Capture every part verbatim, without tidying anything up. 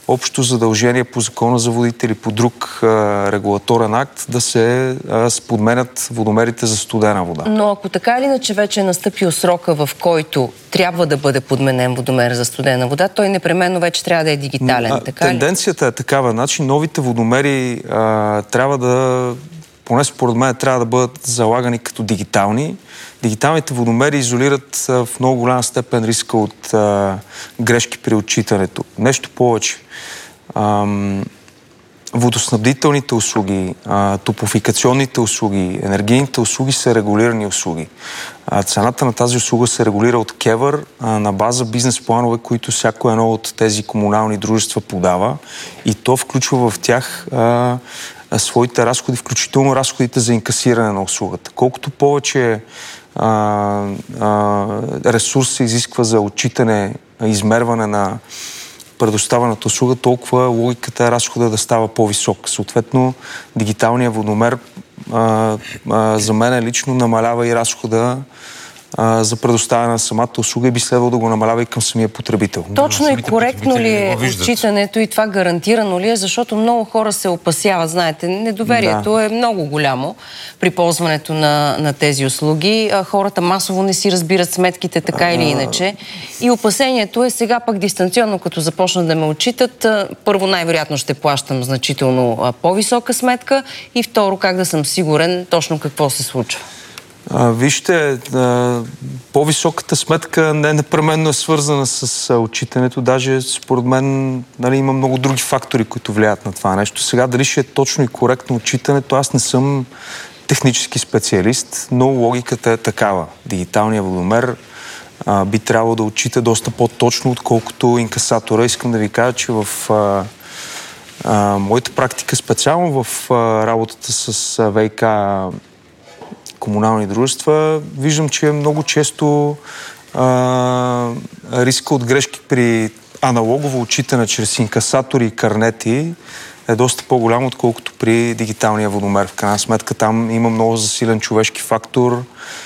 общо задължение по закона за водите или по друг а, регулаторен акт да се а, подменят водомерите за студена вода. Но ако така или иначе вече е настъпил срока, в който трябва да бъде подменен водомер за студена вода, той непременно вече трябва да е дигитален. А, така тенденцията ли? е такава. Значи новите водомери а, трябва да, поне според мен, трябва да бъдат залагани като дигитални. Дигиталните водомери изолират а, в много голяма степен риска от а, грешки при отчитането. Нещо повече. Ам, водоснабдителните услуги, а, топофикационните услуги, енергийните услуги са регулирани услуги. А, цената на тази услуга се регулира от КЕВР а, на база бизнес-планове, които всяко едно от тези комунални дружества подава, и то включва в тях а, а, своите разходи, включително разходите за инкасиране на услугата. Колкото повече а, а, ресурс се изисква за отчитане, измерване на предоставената услуга, толкова логиката е разхода да става по-висок. Съответно, дигиталният водомер а, а, за мен лично намалява и разхода а, за предоставяне на самата услуга и би следвало да го намалява и към самия потребител. Точно и коректно ли е отчитането и това гарантирано ли е, защото много хора се опасяват, знаете, недоверието да. е много голямо при ползването на, на тези услуги. А, хората масово не си разбират сметките така а... или иначе. И опасението е сега пък дистанционно, като започнат да ме отчитат, а, първо най-вероятно ще плащам значително по-висока сметка и второ как да съм сигурен точно какво се случва. А, вижте, а, по-високата сметка не непременно е свързана с а, отчитането. Даже според мен, нали, има много други фактори, които влияят на това нещо. Сега дали ще е точно и коректно отчитането, аз не съм технически специалист, но логиката е такава. Дигиталният водомер а, би трябвало да отчита доста по-точно, отколкото инкасатора. Искам да ви кажа, че в а, а, моята практика, специално в а, работата с а, ВиК комунални дружества, виждам, че много често а, риска от грешки при аналогово отчитане чрез инкасатори и карнети е доста по-голям, отколкото при дигиталния водомер. В крайна сметка там има много засилен човешки фактор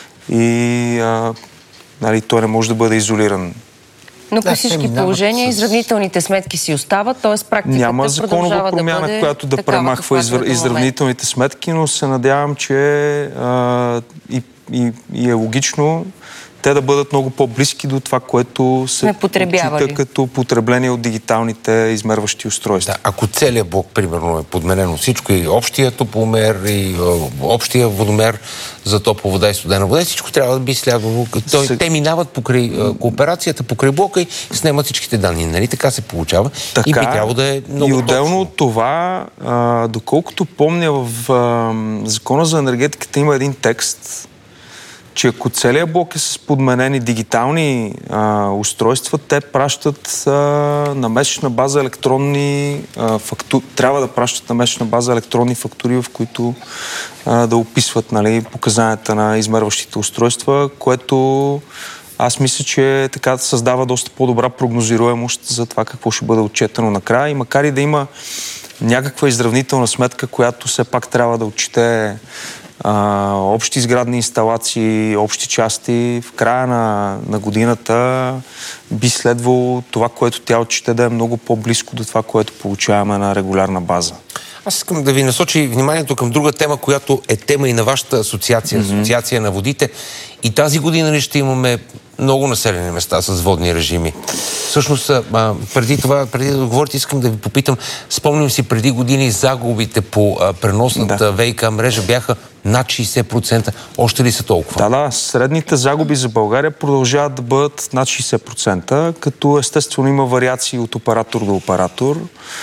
и а, нали, той не може да бъде изолиран. Но при да, всички положения с... изравнителните сметки си остават, т.е. практиката няма законова промяна, да бъде която да такава, премахва изр... изравнителните сметки, но се надявам, че а, и, и, и е логично те да бъдат много по-близки до това, което се отчита като потребление от дигиталните измерващи устройства. Да, ако целият блок, примерно, е подменено всичко, и общия топломер, и общия водомер за топла вода и студена вода, всичко трябва да би следвало. Той, се... Те минават покрай кооперацията, покрай блока и снимат всичките данни. Нали? Така се получава. Така, и би трябвало да е много и отделно точно. от това, а, доколкото помня, в а, Закона за енергетиката има един текст, че ако целият блок е с подменени дигитални а, устройства, те пращат а, на месечна база електронни а, фактури. Трябва да пращат на месечна база електронни фактури, в които а, да описват, нали, показанията на измерващите устройства, което аз мисля, че така създава доста по-добра прогнозируемост за това какво ще бъде отчетено накрая. И макар и да има някаква изравнителна сметка, която все пак трябва да отчете А, общи сградни инсталации, общи части, в края на, на годината би следвало това, което тя отчете, да е много по-близко до това, което получаваме на регулярна база. Аз искам да ви насочи вниманието към друга тема, която е тема и на вашата асоциация, mm-hmm. Асоциация на водите. И тази година ли ще имаме много населени места с водни режими. Всъщност, а, преди това, преди да говорите, искам да ви попитам, спомням си преди години загубите по а, преносната да. ВиК мрежа бяха над шейсет процента. Още ли са толкова? Да, да. Средните загуби за България продължават да бъдат над шейсет процента, като естествено има вариации от оператор до оператор.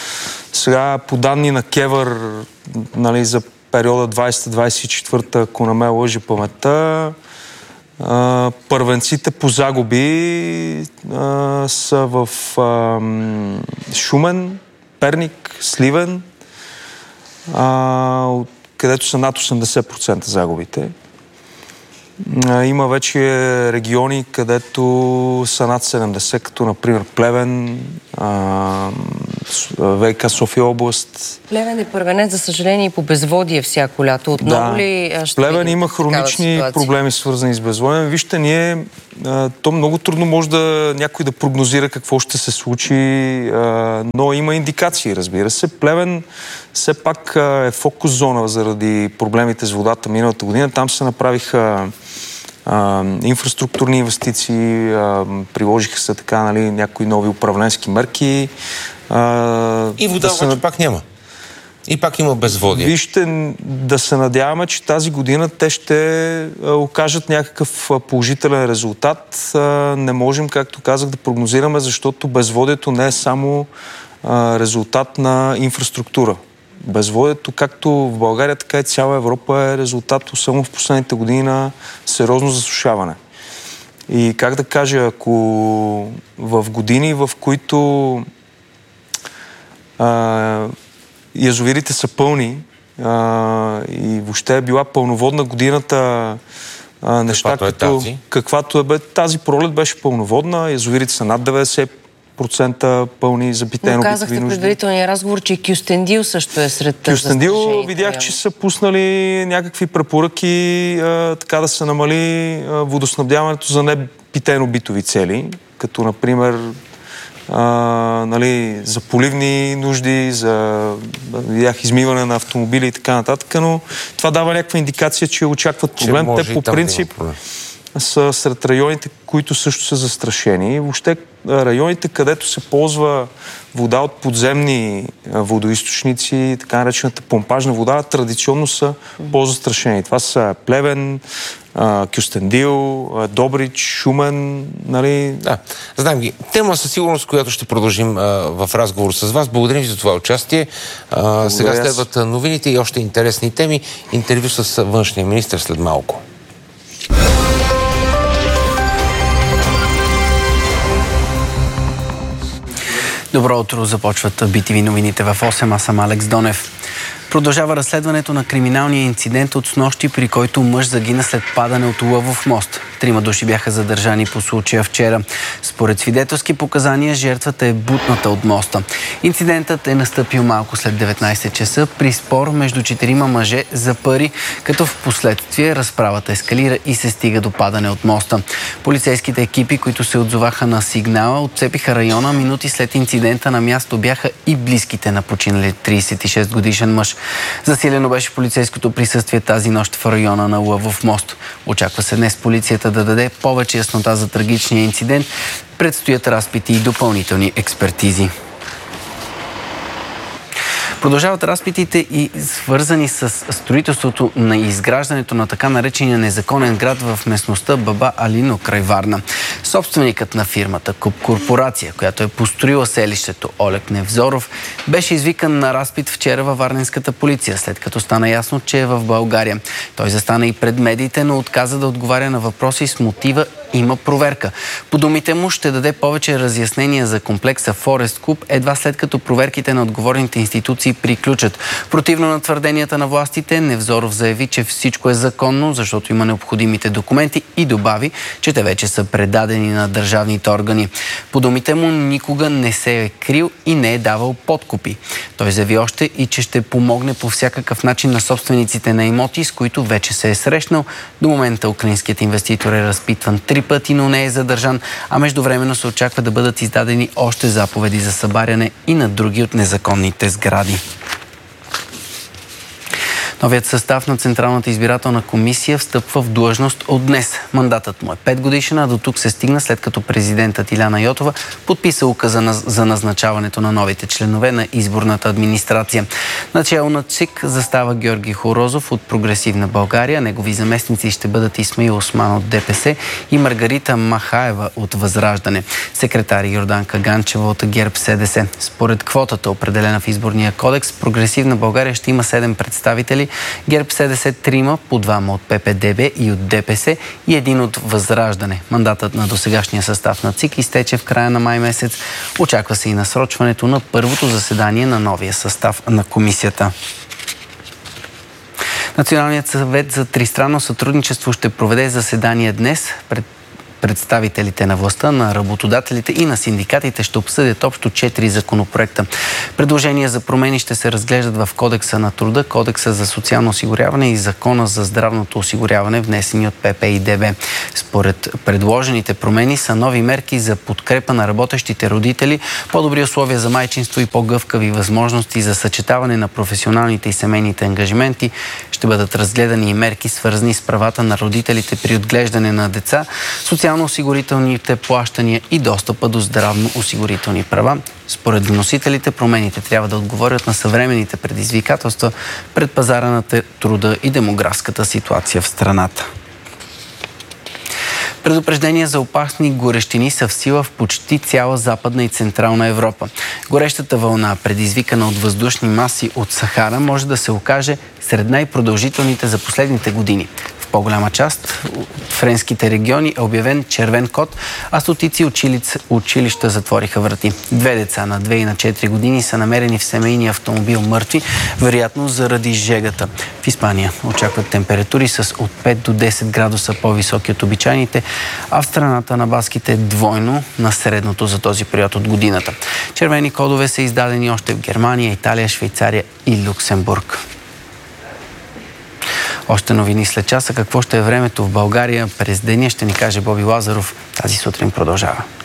Сега по данни на КЕВР, нали, за периода двайсета двайсет и четвърта, ако не ме лъжи паметта, Uh, първенците по загуби uh, са в uh, Шумен, Перник, Сливен, uh, където са над осемдесет процента загубите. Uh, има вече региони, където са над седемдесет, като например Плевен, uh, ВиК София област. Плевен е първенец, за съжаление, по безводие всяко лято. Отново да. ли ще Плевен има хронични проблеми, свързани с безводие. Вижте, ние, а, то много трудно може да някой да прогнозира какво ще се случи, а, но има индикации, разбира се. Плевен все пак а, е фокус зона заради проблемите с водата миналата година. Там се направиха а, инфраструктурни инвестиции, а, приложиха се така, нали, някои нови управленски мерки. А, и вода да обаче се... пак няма. И пак има безводие. Вижте, да се надяваме, че тази година те ще окажат някакъв положителен резултат. Не можем, както казах, да прогнозираме, защото безводието не е само резултат на инфраструктура. Безводието, както в България, така и цяла Европа, е резултат само в последните години на сериозно засушаване. И как да кажа, ако в години, в които а, язовирите са пълни а, и въобще е била пълноводна годината, а, неща каквато като... Е тази? Каквато е бе, тази пролет беше пълноводна, язовирите са над деветдесет процента пълни за питейно битови нужди. Но казахте предварителния разговор, че Кюстендил също е сред Кюстендил видях, че са пуснали някакви препоръки а, така да се намали а, водоснабдяването за не питейно битови цели, като например А, нали, за поливни нужди, за видях, измиване на автомобили и така нататък, но това дава някаква индикация, че очакват проблем. Те по принцип да са сред районите, които също са застрашени. Въобще районите, където се ползва вода от подземни водоизточници, така наречената помпажна вода, традиционно са по-застрашени. Това са Плевен, Кюстендил, Добрич, Шумен, нали? Да, знам ги. Тема със сигурност, която ще продължим а, в разговор с вас. Благодарим ви за това участие. А, сега следват новините и още интересни теми. Интервю с външния министър след малко. Добро утро, започват би ти ви новините в осем. Аз съм Алекс Донев. Продължава разследването на криминалния инцидент от снощи, при който мъж загина след падане от Лъвов мост. Трима души бяха задържани по случая вчера. Според свидетелски показания, жертвата е бутната от моста. Инцидентът е настъпил малко след деветнайсет часа при спор между четирима мъже за пари, като в последствие разправата ескалира и се стига до падане от моста. Полицейските екипи, които се отзоваха на сигнала, отцепиха района. Минути след инцидента на място бяха и близките на починали трийсет и шест годишен мъж. Засилено беше полицейското присъствие тази нощ в района на Лъвов мост. Очаква се днес полицията да даде повече яснота за трагичния инцидент. Предстоят разпити и допълнителни експертизи. Продължават разпитите и свързани с строителството на изграждането на така наречения незаконен град в местността Баба Алино край Варна. Собственикът на фирмата Куп Корпорация, която е построила селището, Олег Невзоров, беше извикан на разпит вчера във варненската полиция, след като стана ясно, че е в България. Той застана и пред медиите, но отказа да отговаря на въпроси с мотива има проверка. По думите му ще даде повече разяснения за комплекса Форест Куп, едва след като проверките на отговорните институции приключат. Противно на твърденията на властите, Невзоров заяви, че всичко е законно, защото има необходимите документи и добави, че те вече са предадени на държавните органи. По думите му никога не се е крил и не е давал подкупи. Той заяви още и, че ще помогне по всякакъв начин на собствениците на имоти, с които вече се е срещнал. До момента украинският инвеститор е разпитван три пъти, но не е задържан, а междувременно се очаква да бъдат издадени още заповеди за събаряне и на други от незаконните сгради. Новият състав на Централната избирателна комисия встъпва в длъжност от днес. Мандатът му е пет годишен, а до тук се стигна след като президентът Иляна Йотова подписа указа за назначаването на новите членове на изборната администрация. Начело на ЦИК застава Георги Хорозов от Прогресивна България. Негови заместници ще бъдат Исмаил Осман от ДПС и Маргарита Махаева от Възраждане. Секретар Йорданка Ганчева от ГЕРБ СДС. Според квотата, определена в изборния кодекс, Прогресивна България ще има седем представители, ГЕРБ СДС трима, по двама от ППДБ и от ДПС и един от Възраждане. Мандатът на досегашния състав на ЦИК изтече в края на май месец. Очаква се и насрочването на първото заседание на новия състав на комисията. Националният съвет за тристранно сътрудничество ще проведе заседание днес. Пред представителите на властта, на работодателите и на синдикатите ще обсъдят общо четири законопроекта. Предложения за промени ще се разглеждат в Кодекса на труда, Кодекса за социално осигуряване и Закона за здравното осигуряване, внесени от П П и Д Б. Според предложените промени са нови мерки за подкрепа на работещите родители, по-добри условия за майчинство и по-гъвкави възможности за съчетаване на професионалните и семейните ангажименти. Ще бъдат разгледани и мерки, свързани с правата на родителите при отглеждане на деца, социално-осигурителните плащания и достъпа до здравно-осигурителни права. Според вносителите, промените трябва да отговорят на съвременните предизвикателства пред пазара на труда и демографската ситуация в страната. Предупреждения за опасни горещини са в сила в почти цяла Западна и Централна Европа. Горещата вълна, предизвикана от въздушни маси от Сахара, може да се окаже сред най-продължителните за последните години. В по-голяма част от френските региони е обявен червен код, а стотици училища затвориха врати. Две деца на две и на четири години са намерени в семейния автомобил мъртви, вероятно заради жегата. В Испания очакват температури с от пет до десет градуса по-високи от обичайните, а в страната на баските двойно на средното за този период от годината. Червени кодове са издадени още в Германия, Италия, Швейцария и Люксембург. Още новини след часа. Какво ще е времето в България през деня, ще ни каже Боби Лазаров. Тази сутрин продължава.